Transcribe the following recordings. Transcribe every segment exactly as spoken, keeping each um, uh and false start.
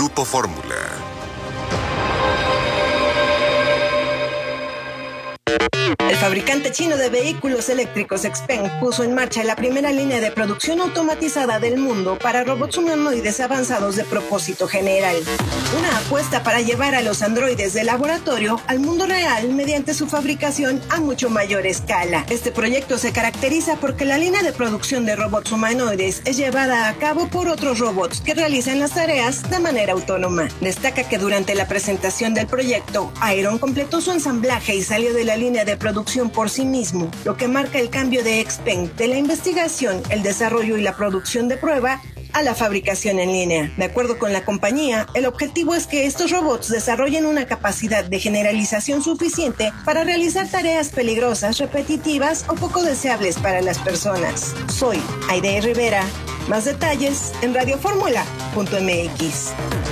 Grupo Fórmula. El fabricante chino de vehículos eléctricos Xpeng puso en marcha la primera línea de producción automatizada del mundo para robots humanoides avanzados de propósito general. Una apuesta para llevar a los androides de laboratorio al mundo real mediante su fabricación a mucho mayor escala. Este proyecto se caracteriza porque la línea de producción de robots humanoides es llevada a cabo por otros robots que realizan las tareas de manera autónoma. Destaca que durante la presentación del proyecto, Iron completó su ensamblaje y salió de la línea de producción por sí mismo, lo que marca el cambio de Xpeng de la investigación, el desarrollo y la producción de prueba a la fabricación en línea. De acuerdo con la compañía, el objetivo es que estos robots desarrollen una capacidad de generalización suficiente para realizar tareas peligrosas, repetitivas o poco deseables para las personas. Soy Aide Rivera. Más detalles en radioformula punto m x.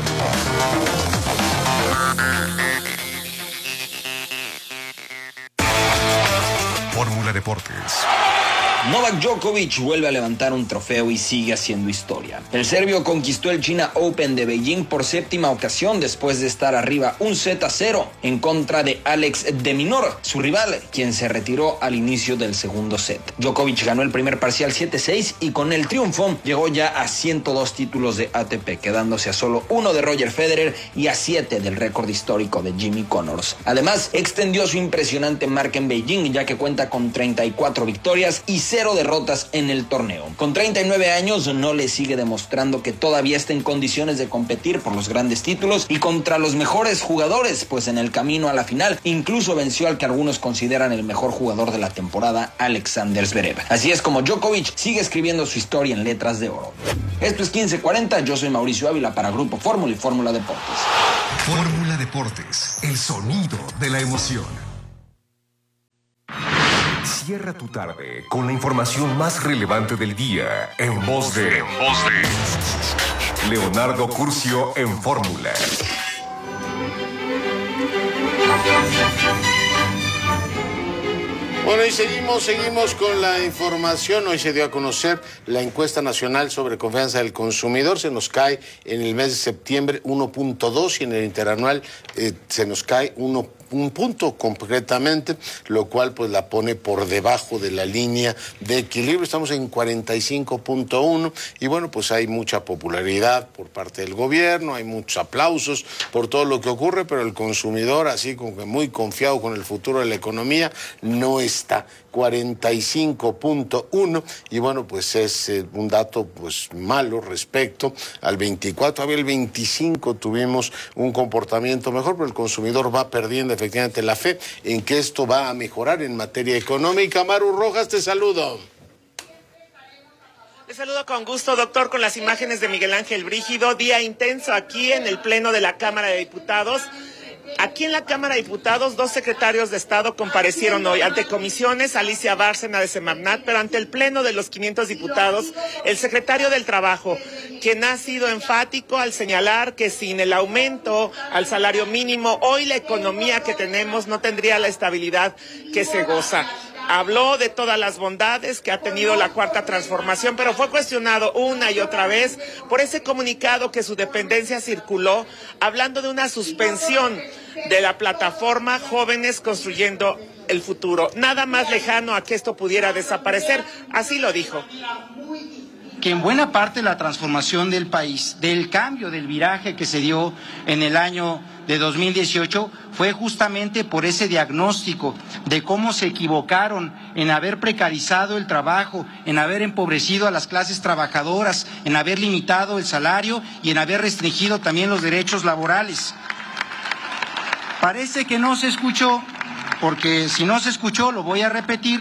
Fórmula Deportes. Novak Djokovic vuelve a levantar un trofeo y sigue haciendo historia. El serbio conquistó el China Open de Beijing por séptima ocasión después de estar arriba un set a cero en contra de Alex de Minaur, su rival, quien se retiró al inicio del segundo set. Djokovic ganó el primer parcial siete seis y con el triunfo llegó ya a ciento dos títulos de A T P, quedándose a solo uno de Roger Federer y a siete del récord histórico de Jimmy Connors. Además, extendió su impresionante marca en Beijing, ya que cuenta con treinta y cuatro victorias y cero derrotas en el torneo. Con treinta y nueve años no le sigue demostrando que todavía está en condiciones de competir por los grandes títulos y contra los mejores jugadores, pues en el camino a la final incluso venció al que algunos consideran el mejor jugador de la temporada, Alexander Zverev. Así es como Djokovic sigue escribiendo su historia en letras de oro. Esto es quince cuarenta, yo soy Mauricio Ávila para Grupo Fórmula y Fórmula Deportes. Fórmula Deportes, el sonido de la emoción. Cierra tu tarde con la información más relevante del día en voz de, en voz de Leonardo Curcio en Fórmula. Bueno, y seguimos, seguimos con la información. Hoy se dio a conocer la encuesta nacional sobre confianza del consumidor. Se nos cae en el mes de septiembre uno punto dos y en el interanual eh, se nos cae uno un punto concretamente, lo cual pues la pone por debajo de la línea de equilibrio. Estamos en cuarenta y cinco punto uno y bueno, pues hay mucha popularidad por parte del gobierno, hay muchos aplausos por todo lo que ocurre, pero el consumidor, así como que muy confiado con el futuro de la economía, no está. cuarenta y cinco punto uno y bueno, pues es eh, un dato pues malo respecto al veinticuatro. Había el veinticinco tuvimos un comportamiento mejor, pero el consumidor va perdiendo efectivamente la fe en que esto va a mejorar en materia económica. Maru Rojas, te saludo. Le saludo con gusto, doctor, con las imágenes de Miguel Ángel Brígido. Día intenso aquí en el Pleno de la Cámara de Diputados. Aquí en la Cámara de Diputados, dos secretarios de Estado comparecieron hoy ante comisiones, Alicia Bárcena de Semarnat, pero ante el Pleno de los quinientos diputados, el secretario del Trabajo, quien ha sido enfático al señalar que sin el aumento al salario mínimo, hoy la economía que tenemos no tendría la estabilidad que se goza. Habló de todas las bondades que ha tenido la Cuarta Transformación, pero fue cuestionado una y otra vez por ese comunicado que su dependencia circuló, hablando de una suspensión de la plataforma Jóvenes Construyendo el Futuro. Nada más lejano a que esto pudiera desaparecer, así lo dijo. Que en buena parte la transformación del país, del cambio, del viraje que se dio en el año de dos mil dieciocho, fue justamente por ese diagnóstico de cómo se equivocaron en haber precarizado el trabajo, en haber empobrecido a las clases trabajadoras, en haber limitado el salario y en haber restringido también los derechos laborales. Parece que no se escuchó, porque si no se escuchó, lo voy a repetir.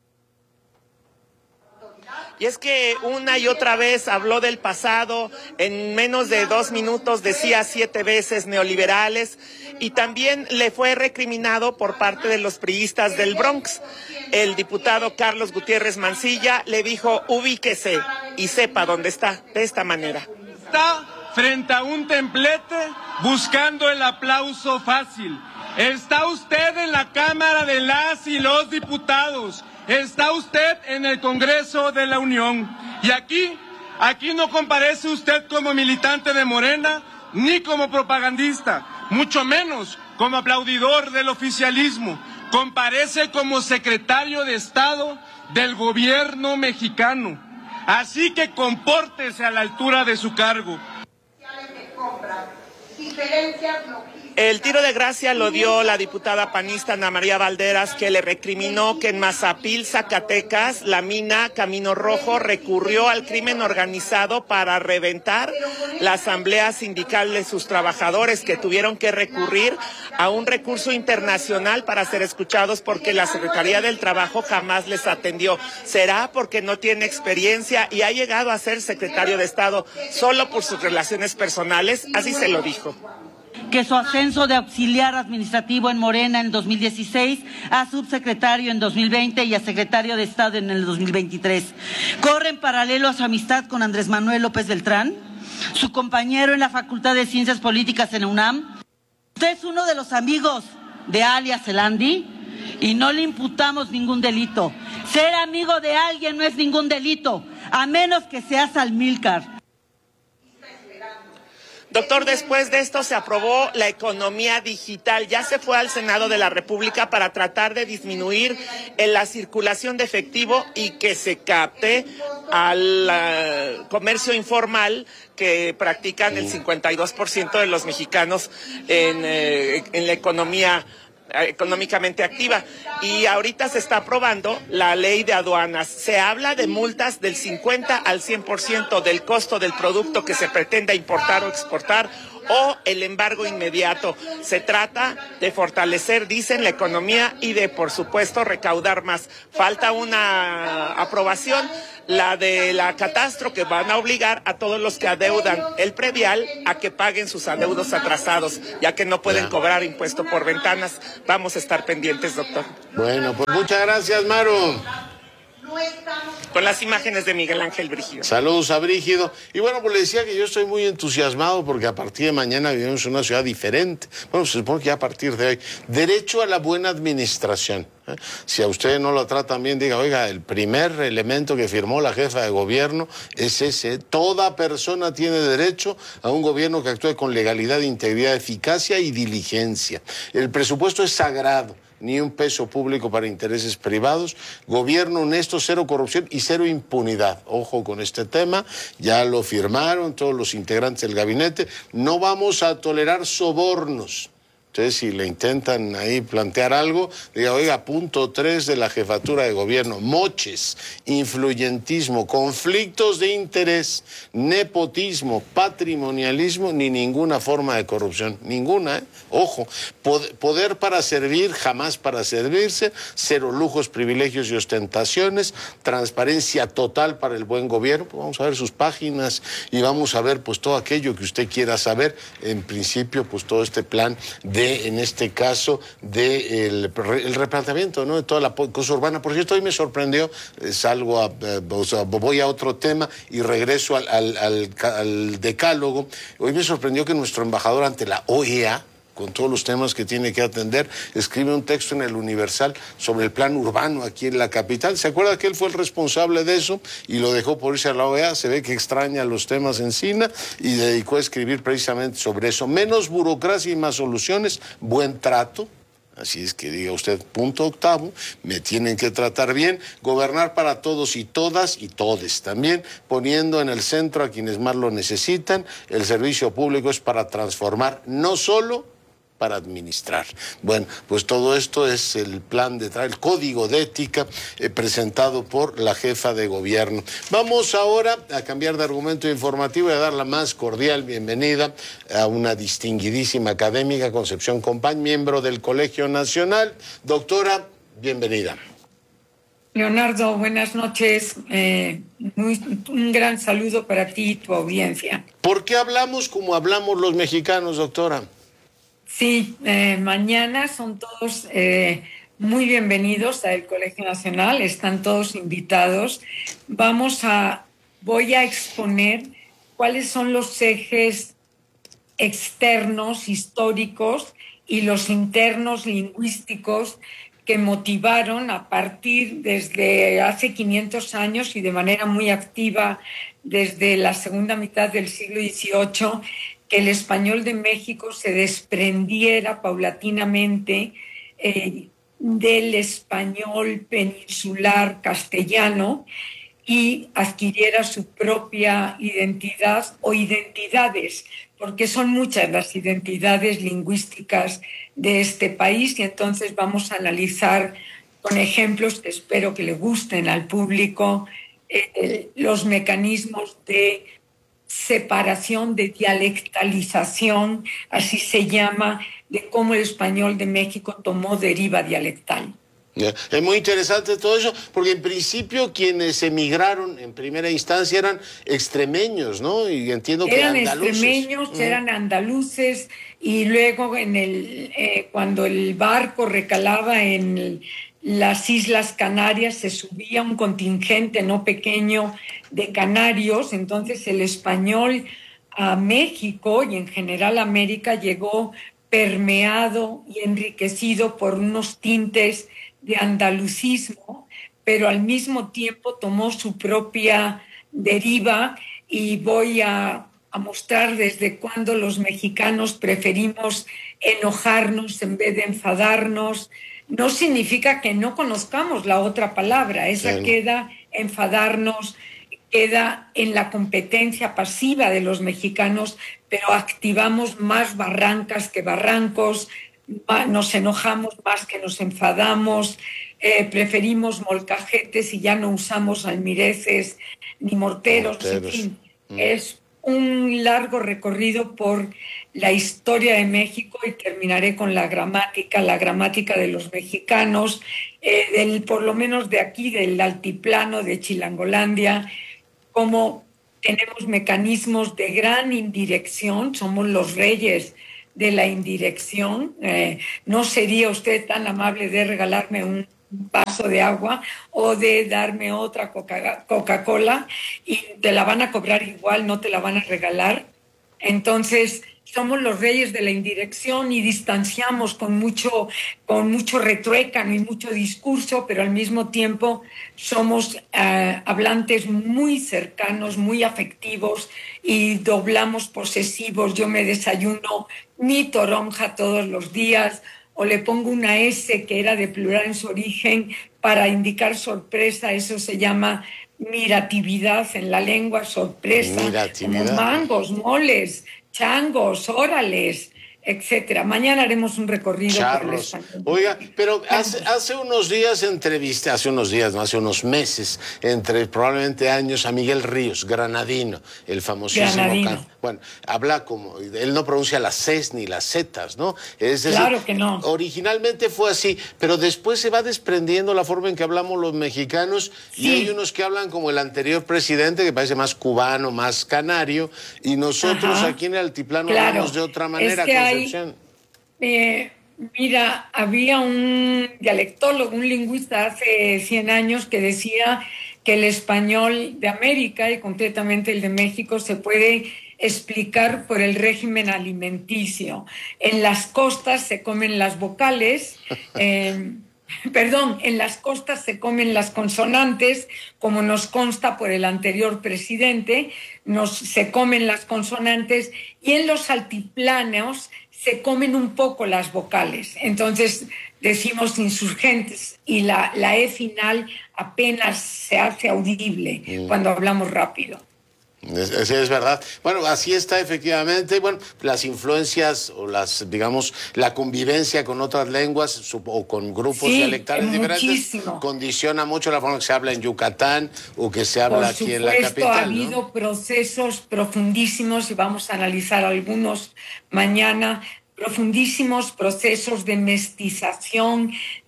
Y es que una y otra vez habló del pasado, en menos de dos minutos decía siete veces neoliberales, y también le fue recriminado por parte de los priistas del Bronx. El diputado Carlos Gutiérrez Mancilla le dijo, ubíquese y sepa dónde está, de esta manera. Está frente a un templete buscando el aplauso fácil. Está usted en la Cámara de las y los Diputados. Está usted en el Congreso de la Unión. Y aquí, aquí no comparece usted como militante de Morena, ni como propagandista, mucho menos como aplaudidor del oficialismo. Comparece como secretario de Estado del gobierno mexicano. Así que compórtese a la altura de su cargo. El tiro de gracia lo dio la diputada panista Ana María Valderas, que le recriminó que en Mazapil, Zacatecas, la mina Camino Rojo recurrió al crimen organizado para reventar la asamblea sindical de sus trabajadores, que tuvieron que recurrir a un recurso internacional para ser escuchados porque la Secretaría del Trabajo jamás les atendió. ¿Será porque no tiene experiencia y ha llegado a ser secretario de Estado solo por sus relaciones personales? Así se lo dijo. Que su ascenso de auxiliar administrativo en Morena en dos mil dieciséis a subsecretario en dos mil veinte y a secretario de Estado en el dos mil veintitrés. Corre en paralelo a su amistad con Andrés Manuel López Beltrán, su compañero en la Facultad de Ciencias Políticas en UNAM. Usted es uno de los amigos de alias Elandi y no le imputamos ningún delito. Ser amigo de alguien no es ningún delito, a menos que seas Almílcar. Doctor, después de esto se aprobó la economía digital. Ya se fue al Senado de la República para tratar de disminuir en la circulación de efectivo y que se capte al uh, comercio informal que practican el cincuenta y dos por ciento de los mexicanos en, eh, en la economía económicamente activa. Y ahorita se está aprobando la ley de aduanas. Se habla de multas del cincuenta al cien por ciento del costo del producto que se pretenda importar o exportar, o el embargo inmediato. Se trata de fortalecer, dicen, la economía y de, por supuesto, recaudar más. Falta una aprobación, la de la catastro, que van a obligar a todos los que adeudan el predial a que paguen sus adeudos atrasados, ya que no pueden cobrar impuesto por ventanas. Vamos a estar pendientes, doctor. Bueno, pues muchas gracias, Maru. Con las imágenes de Miguel Ángel Brígido. Saludos a Brígido. Y bueno, pues le decía que yo estoy muy entusiasmado porque a partir de mañana vivimos en una ciudad diferente. Bueno, se supone que ya a partir de hoy. Derecho a la buena administración. ¿Eh? Si a ustedes no lo tratan bien, diga, oiga, el primer elemento que firmó la jefa de gobierno es ese. Toda persona tiene derecho a un gobierno que actúe con legalidad, integridad, eficacia y diligencia. El presupuesto es sagrado. Ni un peso público para intereses privados, gobierno honesto, cero corrupción y cero impunidad. Ojo con este tema, ya lo firmaron todos los integrantes del gabinete. No vamos a tolerar sobornos. Entonces, si le intentan ahí plantear algo, diga, oiga, punto tres de la jefatura de gobierno, moches, influyentismo, conflictos de interés, nepotismo, patrimonialismo, ni ninguna forma de corrupción, ninguna, ¿eh? Ojo, poder, poder para servir, jamás para servirse, cero lujos, privilegios y ostentaciones, transparencia total para el buen gobierno. Pues vamos a ver sus páginas y vamos a ver pues todo aquello que usted quiera saber, en principio pues todo este plan de De, en este caso, de el, el replanteamiento, ¿no?, de toda la cosa urbana. Por cierto, hoy me sorprendió, eh, salgo a, eh, o sea, voy a otro tema y regreso al, al, al, al decálogo. Hoy me sorprendió que nuestro embajador ante la O E A, con todos los temas que tiene que atender, escribe un texto en el Universal sobre el plan urbano aquí en la capital. ¿Se acuerda que él fue el responsable de eso y lo dejó por irse a la O E A? Se ve que extraña los temas encima y dedicó a escribir precisamente sobre eso. Menos burocracia y más soluciones, buen trato. Así es que diga usted, punto octavo, me tienen que tratar bien, gobernar para todos y todas y todes también, poniendo en el centro a quienes más lo necesitan. El servicio público es para transformar, no solo para administrar. Bueno, pues todo esto es el plan de el código de ética eh, presentado por la jefa de gobierno. Vamos ahora a cambiar de argumento informativo y a dar la más cordial bienvenida a una distinguidísima académica, Concepción Compañ, miembro del Colegio Nacional. Doctora, bienvenida. Leonardo, buenas noches. Eh, muy, un gran saludo para ti y tu audiencia. ¿Por qué hablamos como hablamos los mexicanos, doctora? Sí, eh, mañana son todos eh, muy bienvenidos al Colegio Nacional, están todos invitados. Vamos a, voy a exponer cuáles son los ejes externos, históricos, y los internos, lingüísticos, que motivaron a partir desde hace quinientos años y de manera muy activa desde la segunda mitad del siglo dieciocho, que el español de México se desprendiera paulatinamente eh, del español peninsular castellano y adquiriera su propia identidad o identidades, porque son muchas las identidades lingüísticas de este país, y entonces vamos a analizar con ejemplos que espero que le gusten al público eh, los mecanismos de separación, de dialectalización, así se llama, de cómo el español de México tomó deriva dialectal. Yeah. Es muy interesante todo eso, porque en principio quienes emigraron en primera instancia eran extremeños, ¿no? Y entiendo que eran andaluces. extremeños, Mm. eran andaluces, y luego en el eh, cuando el barco recalaba en el, las Islas Canarias, se subía un contingente no pequeño de canarios. Entonces el español a México y en general a América llegó permeado y enriquecido por unos tintes de andalucismo, pero al mismo tiempo tomó su propia deriva, y voy a, a mostrar desde cuándo los mexicanos preferimos enojarnos en vez de enfadarnos. No significa que no conozcamos la otra palabra, esa Sí. queda enfadarnos, queda en la competencia pasiva de los mexicanos, pero activamos más barrancas que barrancos, nos enojamos más que nos enfadamos, eh, preferimos molcajetes y ya no usamos almireces ni morteros, Morteros. en fin. Mm. Es un largo recorrido por la historia de México, y terminaré con la gramática, la gramática de los mexicanos, eh, del, por lo menos de aquí, del altiplano de Chilangolandia, cómo tenemos mecanismos de gran indirección, somos los reyes de la indirección. Eh, no sería usted tan amable de regalarme un vaso de agua o de darme otra Coca- Coca-Cola y te la van a cobrar igual, no te la van a regalar. Entonces somos los reyes de la indirección y distanciamos con mucho, con mucho retruécano y mucho discurso, pero al mismo tiempo somos eh, hablantes muy cercanos, muy afectivos, y doblamos posesivos. Yo me desayuno mi toronja todos los días, o le pongo una S que era de plural en su origen para indicar sorpresa. Eso se llama miratividad en la lengua, sorpresa, Miratividad. como mangos, moles, changos, órales, etcétera. Mañana haremos un recorrido por el Charros. español. Oiga, pero hace, hace unos días entrevisté, hace unos días, no, hace unos meses, entre probablemente años, a Miguel Ríos, granadino, el famosísimo Granadino. can- Bueno, habla como, él no pronuncia las Cs ni las Zs, ¿no? Es decir, Claro que no. originalmente fue así, pero después se va desprendiendo la forma en que hablamos los mexicanos, y Sí. hay unos que hablan como el anterior presidente, que parece más cubano, más canario, y nosotros Ajá. aquí en el altiplano Claro. hablamos de otra manera, Es que hay- Concepción. Eh, mira, había un dialectólogo, un lingüista hace cien años que decía que el español de América y concretamente el de México se puede explicar por el régimen alimenticio. En las costas se comen las vocales, eh, perdón, en las costas se comen las consonantes, como nos consta por el anterior presidente, nos, se comen las consonantes, y en los altiplanos se comen un poco las vocales. Entonces decimos insurgentes, y la, la E final apenas se hace audible Mm. cuando hablamos rápido. Es, es, es verdad. Bueno, así está efectivamente. Bueno, las influencias o las, digamos, la convivencia con otras lenguas su- o con grupos Sí, dialectales diferentes muchísimo. condiciona mucho la forma que se habla en Yucatán o que se habla Por aquí en la supuesto, capital, ha ¿no? habido procesos profundísimos, y vamos a analizar algunos mañana, profundísimos procesos de mestización,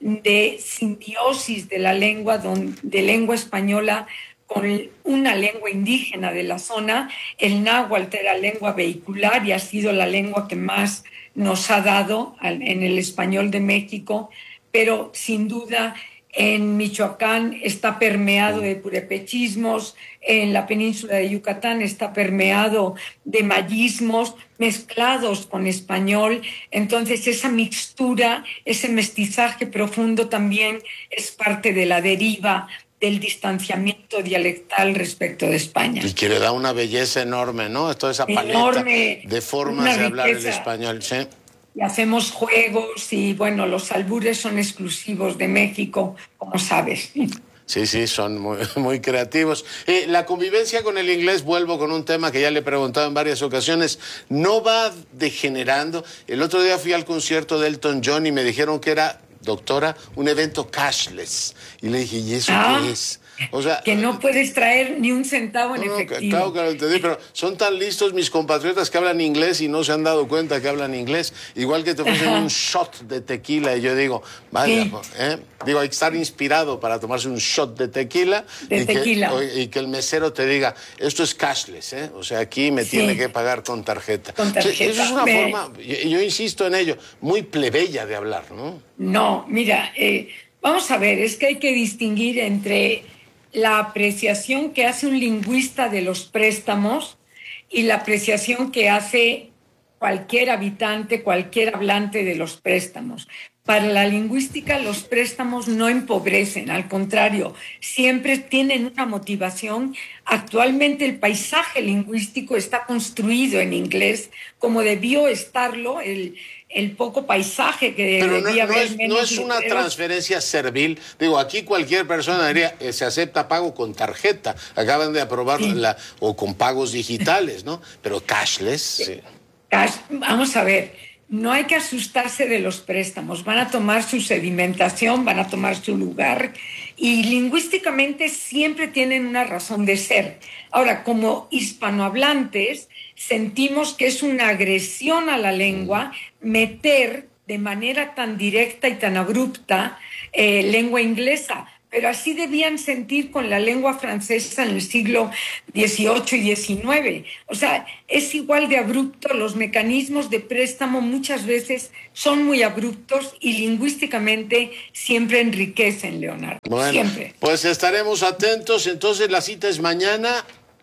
de simbiosis de la lengua, don- de lengua española con una lengua indígena de la zona. El náhuatl era lengua vehicular y ha sido la lengua que más nos ha dado al- en el español de México, pero sin duda en Michoacán está permeado de purépechismos, en la península de Yucatán está permeado de mayismos mezclados con español. Entonces esa mixtura, ese mestizaje profundo también es parte de la deriva del distanciamiento dialectal respecto de España. Y que le da una belleza enorme, ¿no? Toda esa paleta enorme, de formas de hablar el español, ¿sí? Y hacemos juegos y, bueno, los albures son exclusivos de México, como sabes. Sí, sí, son muy, muy creativos. Eh, la convivencia con el inglés, vuelvo con un tema que ya le he preguntado en varias ocasiones, ¿no va degenerando? El otro día fui al concierto de Elton John y me dijeron que era, doctora, un evento cashless. Y le dije, ¿y eso ah. qué es? O sea, que no puedes traer ni un centavo en no, efectivo. Claro que lo entendí, pero son tan listos mis compatriotas que hablan inglés y no se han dado cuenta que hablan inglés. Igual que te ofrecen un shot de tequila y yo digo, vaya, sí. ¿eh? Digo, hay que estar inspirado para tomarse un shot de tequila. De y tequila. Que, y que el mesero te diga, esto es cashless, ¿eh? O sea, aquí me sí. tiene que pagar con tarjeta. Con tarjeta. Eso es una me... forma, yo, yo insisto en ello, muy plebeya de hablar, ¿no? No, mira, eh, vamos a ver, es que hay que distinguir entre la apreciación que hace un lingüista de los préstamos y la apreciación que hace cualquier habitante, cualquier hablante de los préstamos. Para la lingüística, los préstamos no empobrecen, al contrario, siempre tienen una motivación. Actualmente el paisaje lingüístico está construido en inglés, como debió estarlo el, el poco paisaje que Pero debía no, haber. No es, no es una letreros. transferencia servil. Digo, aquí cualquier persona diría, eh, se acepta pago con tarjeta. Acaban de aprobar sí. la, o con pagos digitales, ¿no? Pero cashless. Sí. Cash, vamos a ver. No hay que asustarse de los préstamos, van a tomar su sedimentación, van a tomar su lugar y lingüísticamente siempre tienen una razón de ser. Ahora, como hispanohablantes, sentimos que es una agresión a la lengua meter de manera tan directa y tan abrupta eh, lengua inglesa. Pero así debían sentir con la lengua francesa en el siglo dieciocho y diecinueve. O sea, es igual de abrupto, los mecanismos de préstamo muchas veces son muy abruptos y lingüísticamente siempre enriquecen, Leonardo. Bueno, siempre. Pues estaremos atentos. Entonces la cita es mañana.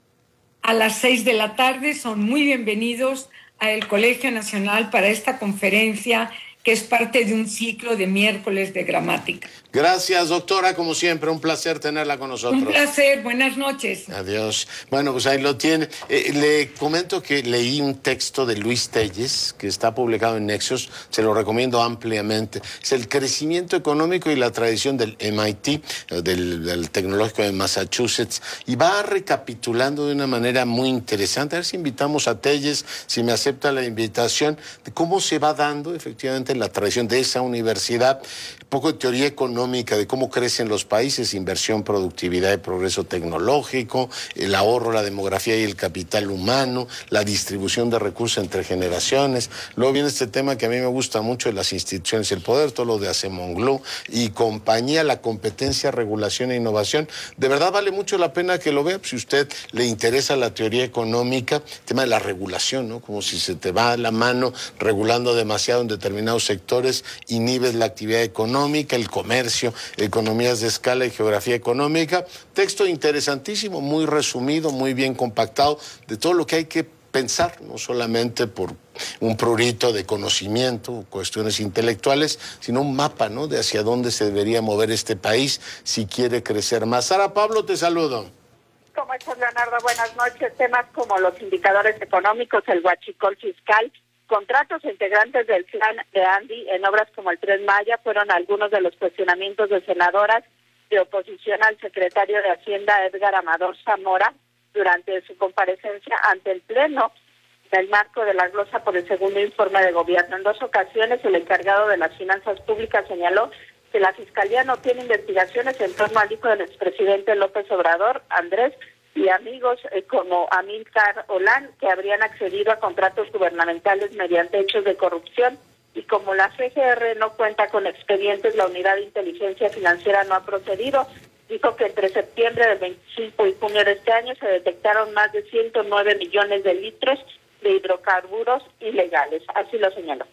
A las seis de la tarde son muy bienvenidos al Colegio Nacional para esta conferencia que es parte de un ciclo de miércoles de gramática. Gracias, doctora, como siempre, un placer tenerla con nosotros. Un placer, buenas noches. Adiós. Bueno, pues ahí lo tiene. Eh, le comento que leí un texto de Luis Telles, que está publicado en Nexos, se lo recomiendo ampliamente. Es el crecimiento económico y la tradición del M I T, del, del Tecnológico de Massachusetts, y va recapitulando de una manera muy interesante. A ver si invitamos a Telles, si me acepta la invitación, de cómo se va dando efectivamente la tradición de esa universidad, un poco de teoría económica de cómo crecen los países, inversión, productividad y progreso tecnológico, el ahorro, la demografía y el capital humano, la distribución de recursos entre generaciones. Luego viene este tema que a mí me gusta mucho de las instituciones y el poder, todo lo de Acemoglu y compañía, la competencia, regulación e innovación. De verdad vale mucho la pena que lo vea, si a usted le interesa la teoría económica, el tema de la regulación, ¿no? Como si se te va la mano regulando demasiado en determinados sectores, inhibes la actividad económica, el comercio, economías de escala y geografía económica. Texto interesantísimo, muy resumido, muy bien compactado, de todo lo que hay que pensar, no solamente por un prurito de conocimiento, cuestiones intelectuales, sino un mapa, ¿no?, de hacia dónde se debería mover este país si quiere crecer más. Sara Pablo, te saludo. ¿Cómo estás, Leonardo? Buenas noches. Temas como los indicadores económicos, el huachicol fiscal, contratos integrantes del plan de Andy en obras como el Tren Maya fueron algunos de los cuestionamientos de senadoras de oposición al secretario de Hacienda, Edgar Amador Zamora, durante su comparecencia ante el Pleno en el marco de la glosa por el segundo informe de gobierno. En dos ocasiones, el encargado de las finanzas públicas señaló que la Fiscalía no tiene investigaciones en torno al hijo del expresidente López Obrador, Andrés, y amigos eh, como Amílcar Olán, que habrían accedido a contratos gubernamentales mediante hechos de corrupción, y como la F G R no cuenta con expedientes, la Unidad de Inteligencia Financiera no ha procedido. Dijo que entre septiembre del veinticinco y junio de este año se detectaron más de ciento nueve millones de litros de hidrocarburos ilegales. Así lo señaló.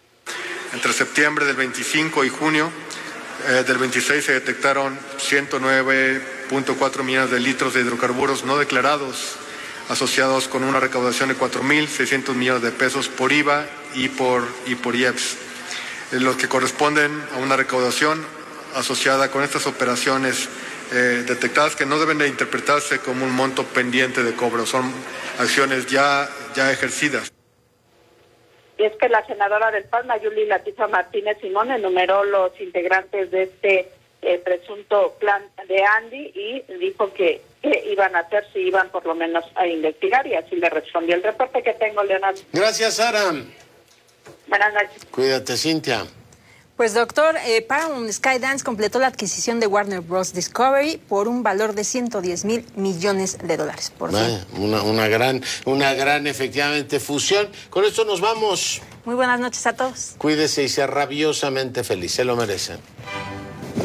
Entre septiembre del veinticinco y junio eh, del veintiséis se detectaron ciento nueve punto cuatro millones de litros de hidrocarburos no declarados, asociados con una recaudación de cuatro mil seiscientos millones de pesos por I V A y por, y por I E P S, eh, los que corresponden a una recaudación asociada con estas operaciones eh, detectadas que no deben de interpretarse como un monto pendiente de cobro, son acciones ya, ya ejercidas. Y es que la senadora del P A N, Mayuli Latifa Martínez Simón, enumeró los integrantes de este eh, presunto plan de Andy y dijo que qué iban a hacer si iban por lo menos a investigar, y así le respondió el reporte que tengo, Leonardo. Gracias, Sara. Buenas noches. Cuídate, Cintia. Pues doctor, eh, Paramount Skydance completó la adquisición de Warner Bros. Discovery por un valor de ciento diez mil millones de dólares. Por Vaya, una, una gran, una gran efectivamente fusión. Con esto nos vamos. Muy buenas noches a todos. Cuídese y sea rabiosamente feliz, se lo merecen.